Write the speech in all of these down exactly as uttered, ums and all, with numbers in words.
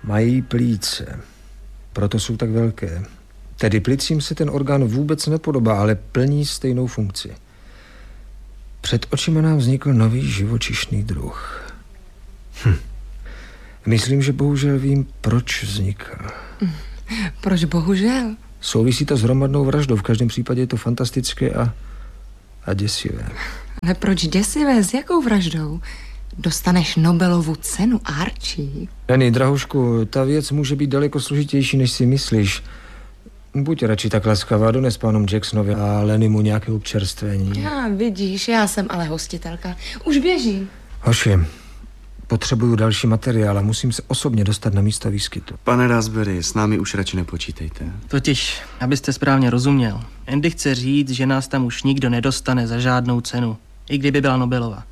Mají plíce, proto jsou tak velké. Tedy plicím se ten orgán vůbec nepodobá, ale plní stejnou funkci. Před očima nám vznikl nový živočišný druh. Hm. Myslím, že bohužel vím, proč vznikl. Proč bohužel? Souvisí to s hromadnou vraždou. V každém případě je to fantastické a, a děsivé. Ale proč děsivé? S jakou vraždou? Dostaneš Nobelovu cenu, Archie. Annie, drahušku, ta věc může být daleko složitější, než si myslíš. Buď radši tak laskavá, dones pánům Jacksonovi a Lennymu nějaké občerstvení. Já, vidíš, já jsem ale hostitelka. Už běžím. Hoši, potřebuju další materiál a musím se osobně dostat na místo výskytu. Pane Raspberry, s námi už radši nepočítejte. Totiž, abyste správně rozuměl, Andy chce říct, že nás tam už nikdo nedostane za žádnou cenu, i kdyby byla Nobelova.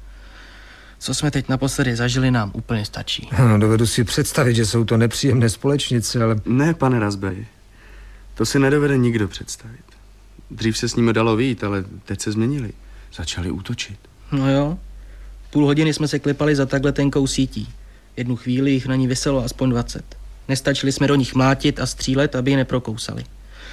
Co jsme teď naposledy zažili, nám úplně stačí. No, dovedu si představit, že jsou to nepříjemné společnice, ale... Ne, pane Raspberry, to si nedovede nikdo představit. Dřív se s nimi dalo vyjít, ale teď se změnili. Začali útočit. No jo, půl hodiny jsme se klepali za takhle tenkou sítí. Jednu chvíli jich na ní viselo aspoň dvacet. Nestačili jsme do nich mlátit a střílet, aby je neprokousali.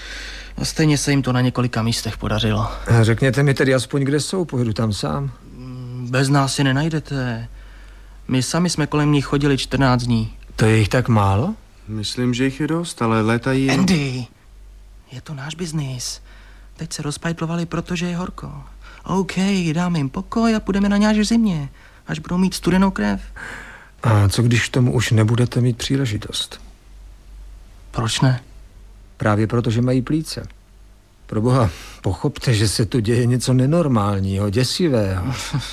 A stejně se jim to na několika místech podařilo. Řekněte mi tedy aspoň, kde jsou, pojedu tam sám. Bez nás si nenajdete. My sami jsme kolem nich chodili čtrnáct dní. To je jich tak málo? Myslím, že jich je dost, ale létají jen... Andy, je to náš biznis. Teď se rozpajtlovali, protože je horko. OK, dáme jim pokoj a půjdeme na ně až v zimě, až budou mít studenou krev. A co když k tomu už nebudete mít příležitost? Proč ne? Právě proto, že mají plíce. Proboha, pochopte, že se tu děje něco nenormálního, děsivého.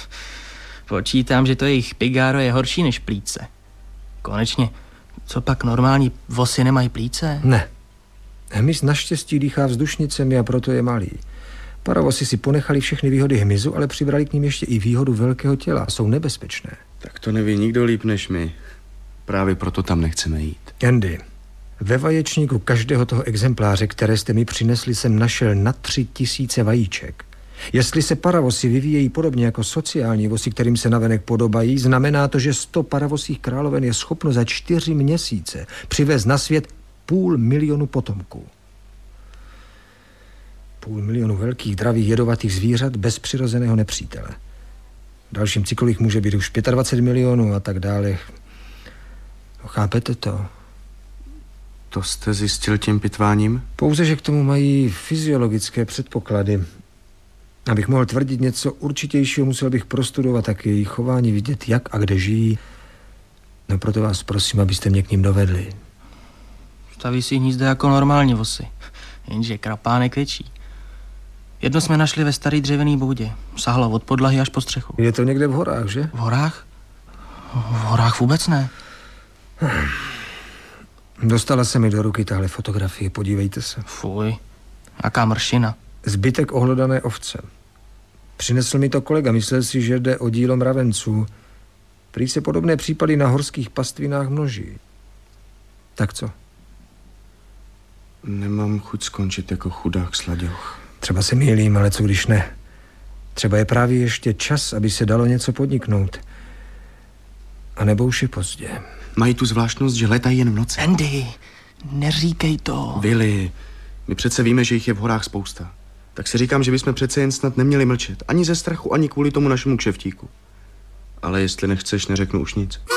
Počítám, že to jejich pigáro je horší než plíce. Konečně, co pak normální vosy nemají plíce? Ne. Hmyz naštěstí dýchá vzdušnicemi a proto je malý. Paravosy si ponechali všechny výhody hmyzu, ale přibrali k ním ještě i výhodu velkého těla. Jsou nebezpečné. Tak to neví nikdo líp než my. Právě proto tam nechceme jít. Andy, ve vaječníku každého toho exempláře, které jste mi přinesli, jsem našel na tři tisíce vajíček. Jestli se paravosy vyvíjejí podobně jako sociální vosy, kterým se navenek podobají, znamená to, že sto paravosích královen je schopno za čtyři měsíce přivést na svět půl milionu potomků. Půl milionu velkých, dravých, jedovatých zvířat bez přirozeného nepřítele. V dalším cyklu jich může být už dvacet pět milionů a tak dále. No, chápete to? To jste zjistil tím pitváním? Pouze, že k tomu mají fyziologické předpoklady. Abych mohl tvrdit něco určitějšího, musel bych prostudovat taky jejich chování, vidět, jak a kde žijí. No proto vás prosím, abyste mě k ním dovedli. Staví si hnízda jako normální vosy, jenže krapánek větší. Jedno jsme našli ve starý dřevěný boudě. Sahlo od podlahy až po střechu. Je to někde v horách, že? V horách? V horách vůbec ne. Dostala se mi do ruky tahle fotografie, podívejte se. Fuj, jaká mršina. Zbytek ohlodané ovce. Přinesl mi to kolega, myslel si, že jde o dílo mravenců. Prý se podobné případy na horských pastvinách množí. Tak co? Nemám chuť skončit jako chudák sladěch. Třeba se mýlím, ale co když ne? Třeba je právě ještě čas, aby se dalo něco podniknout. A nebo už je pozdě. Mají tu zvláštnost, že letají jen v noci. Andy, neříkej to. Willy, my přece víme, že jich je v horách spousta. Tak si říkám, že bychom přece jen snad neměli mlčet. Ani ze strachu, ani kvůli tomu našemu kšeftíku. Ale jestli nechceš, neřeknu už nic.